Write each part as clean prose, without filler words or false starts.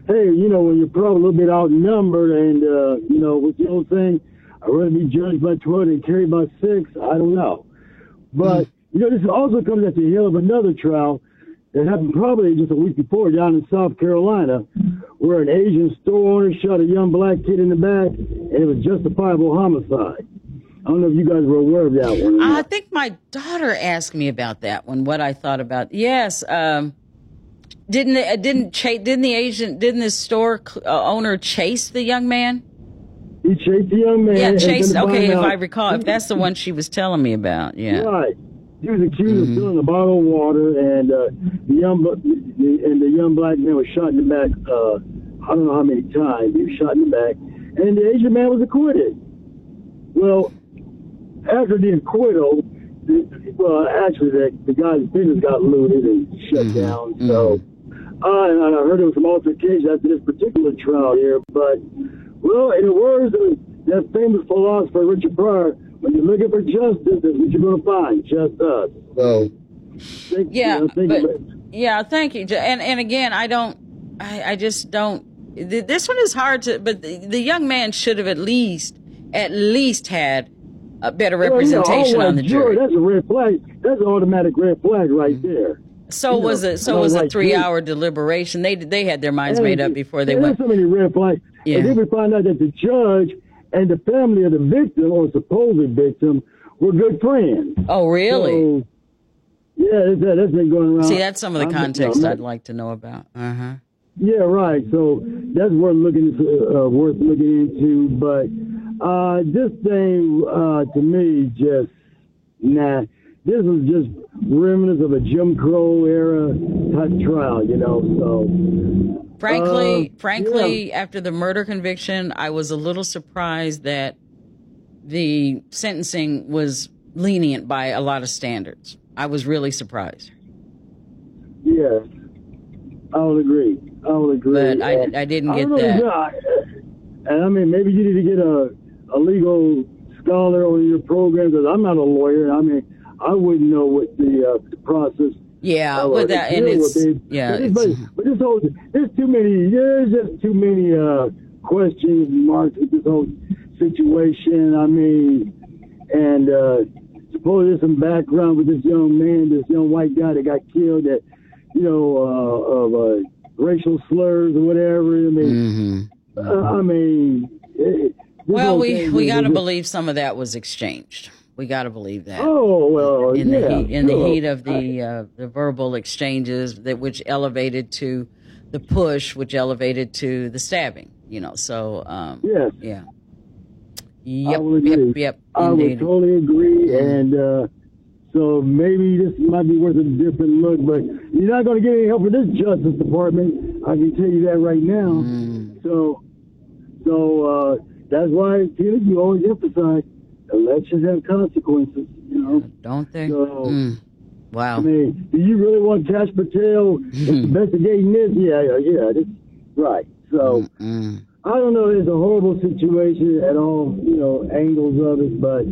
hey, when you're probably a little bit outnumbered and, with the old thing, I'd rather be judged by 12 than carried by 6, I don't know. But, this also comes at the heel of another trial that happened probably just a week before down in South Carolina, where an Asian store owner shot a young black kid in the back, and it was justifiable homicide. I don't know if you guys were aware of that one. I think my daughter asked me about that one, what I thought about. Yes. Didn't the store owner chase the young man? He chased the young man. Yeah, chased. Okay, if I recall, if that's the one she was telling me about. Yeah. Right. He was accused of stealing a bottle of water, and the young black man was shot in the back. I don't know how many times he was shot in the back, and the Asian man was acquitted. Well, after the acquittal, the guy's business got looted and shut down. So, and I heard there was some altercation after this particular trial here. But, well, in the words of that famous philosopher Richard Pryor, when you're looking for justice, that's what you're going to find, just us. So, thank you. And again, I just don't. This one is hard to. But the young man should have at least had a better representation on the jury. That's a red flag. That's an automatic red flag right there. So was a 3-hour deliberation. They had their minds made up before they went. There's so many red flags. Yeah. And then we find out that the judge and the family of the victim or supposed victim were good friends. Oh, really? So, yeah, that's been going around. See, that's some of the context I'd like to know about. Yeah, right. So that's worth looking into. But this thing, to me, just this was just remnants of a Jim Crow era type trial, So frankly, after the murder conviction, I was a little surprised that the sentencing was lenient by a lot of standards. I was really surprised. Yeah, I will agree. But I didn't get that. And I mean, maybe you need to get a legal scholar on your program, because I'm not a lawyer. I mean, I wouldn't know what the process. Yeah, with that, and but there's just too many question marks with this whole situation. I mean, and suppose there's some background with this young man, this young white guy that got killed, that of racial slurs or whatever. I mean, we got to believe some of that was exchanged. We got to believe that. Oh well, in the heat of the verbal exchanges which elevated to the push, which elevated to the stabbing. So yes. Yeah. I would agree. Yep. I would totally agree, and so maybe this might be worth a different look, but you're not going to get any help from this Justice Department. I can tell you that right now. So that's why, Tina, you always emphasize elections have consequences. Don't they? So, wow. I mean, do you really want Kash Patel investigating this? Yeah, that's right. So. I don't know. It's a horrible situation at all, angles of it, but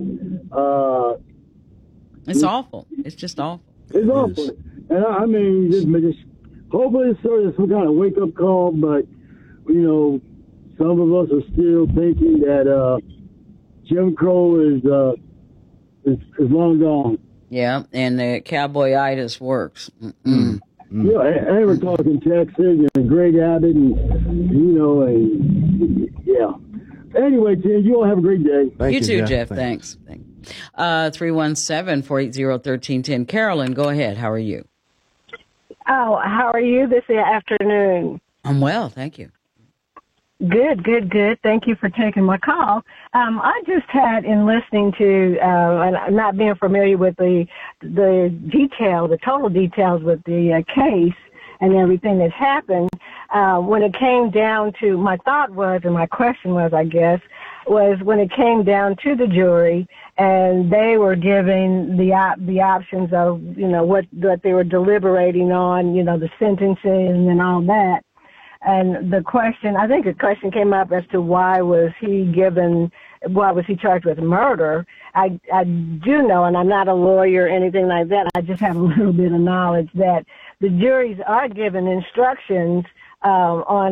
it's awful. It's just awful. It's awful, and I mean, just hopefully it's sort of some kind of wake up call. But some of us are still thinking that Jim Crow is long gone. Yeah, and the cowboyitis works. Yeah, and we're talking Texas and Greg Abbott and yeah. Anyway, Tim, you all have a great day. Thank you too, Jeff. Thanks. 317-480-1310. Carolyn, go ahead. How are you? Oh, how are you this afternoon? I'm well, thank you. Good. Thank you for taking my call. I just had, in listening to, and not being familiar with the total details with the case and everything that happened, when it came down to, my thought was, and my question was, I guess, was when it came down to the jury and they were giving the options of, what they were deliberating on, the sentencing and all that. And the question came up as to why was he charged with murder. I do know, and I'm not a lawyer or anything like that, I just have a little bit of knowledge that the juries are given instructions on